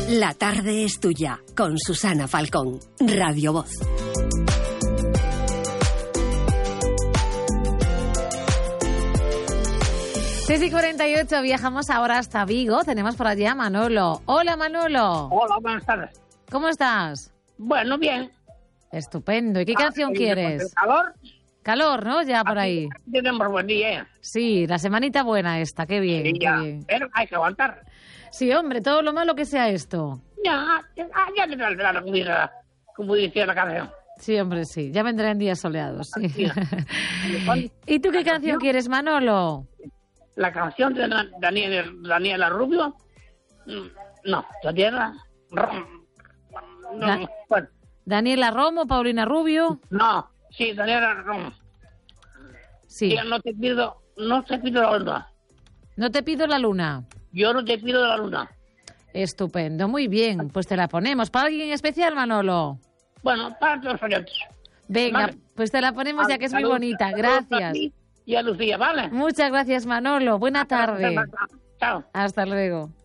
La tarde es tuya, con Susana Falcón, Radio Voz. Seis y 48, viajamos ahora hasta Vigo. Tenemos por allí a Manolo. Hola, Manolo. Hola, buenas tardes. ¿Cómo estás? Bueno, bien. Estupendo. ¿Y qué canción quieres? ¿Calor? Calor, ¿no? Ya por ahí. Tenemos buen día. Sí, la semanita buena esta. Qué bien, Sí, qué ya. bien. Pero hay que aguantar. Sí, hombre, todo lo malo que sea esto. Ya te saldrá la comida, como decía la canción. Sí, hombre, sí. Ya vendrán días soleados, sí. Sí. ¿Y tú qué canción quieres, Manolo? La canción de Daniela Rubio. No, Daniela. No, bueno, ¿Daniela Romo, Paulina Rubio? no, sí, Daniela Rubio. Sí. Yo no te pido la luna. No te pido la luna. Yo no te pido la luna. Estupendo, muy bien. Pues te la ponemos. ¿Para alguien especial, Manolo? Bueno, para todos los oyentes. Venga, Vale. pues te la ponemos ya que es muy bonita. Gracias. Y a Lucía, ¿vale? Muchas gracias, Manolo. Buena tarde. Chao. Hasta luego.